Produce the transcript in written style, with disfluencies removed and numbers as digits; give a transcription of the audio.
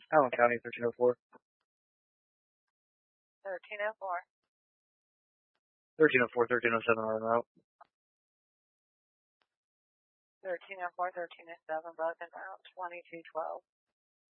Allen County, 1304. 1304. 1304, 1307 on route. 1304, 1307, both en route, 2212.